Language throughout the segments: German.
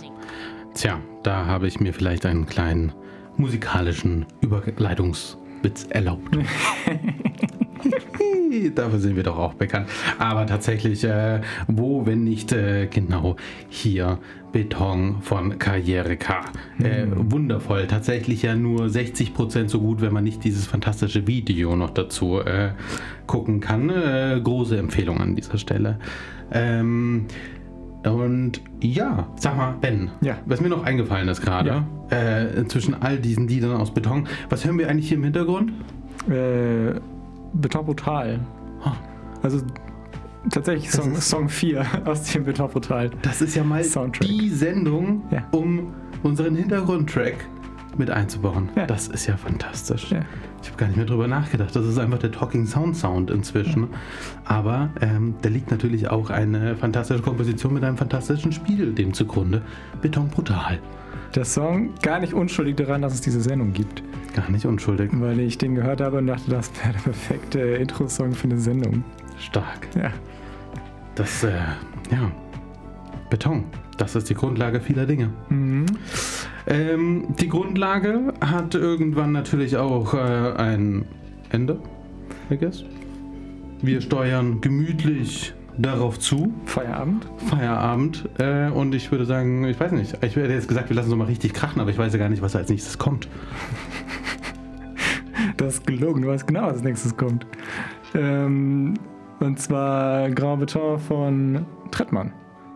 Tja, da habe ich mir vielleicht einen kleinen musikalischen Überleitungswitz erlaubt. Dafür sind wir doch auch bekannt. Aber tatsächlich, wo, wenn nicht genau hier, Beton von Karriere K. Wundervoll. Tatsächlich ja nur 60% so gut, wenn man nicht dieses fantastische Video noch dazu gucken kann. Große Empfehlung an dieser Stelle. Und ja, sag mal, Ben, was mir noch eingefallen ist gerade, zwischen all diesen Liedern aus Beton, was hören wir eigentlich hier im Hintergrund? Beton Brutal. Also tatsächlich Song 4 aus dem Beton Brutal. Das ist ja mal Soundtrack. Die Sendung, um unseren Hintergrundtrack mit einzubauen. Ja. Das ist ja fantastisch. Ja. Ich habe gar nicht mehr drüber nachgedacht. Das ist einfach der Talking Sound inzwischen. Ja. Aber da liegt natürlich auch eine fantastische Komposition mit einem fantastischen Spiel dem zugrunde. Beton Brutal. Der Song gar nicht unschuldig daran, dass es diese Sendung gibt. Gar nicht unschuldig. Weil ich den gehört habe und dachte, das wäre der perfekte Intro-Song für eine Sendung. Stark. Ja. Das, Beton. Das ist die Grundlage vieler Dinge. Mhm. Die Grundlage hat irgendwann natürlich auch ein Ende, I guess. Wir steuern gemütlich darauf zu. Feierabend. Und ich würde sagen, ich weiß nicht, ich hätte jetzt gesagt, wir lassen es mal richtig krachen, aber ich weiß ja gar nicht, was als nächstes kommt. Das ist gelogen, du weißt genau, was als nächstes kommt. Und zwar Grand Beton von Trettmann.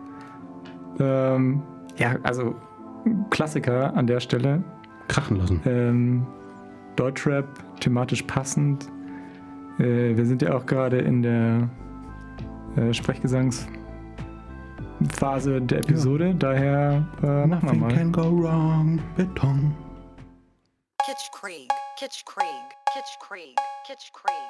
Also Klassiker an der Stelle. Krachen lassen. Deutschrap, thematisch passend. Wir sind ja auch gerade in der Sprechgesangsphase der Episode, daher machen wir mal. Can go wrong, Beton. Kitschkrieg, Kitschkrieg, Kitschkrieg, Kitschkrieg.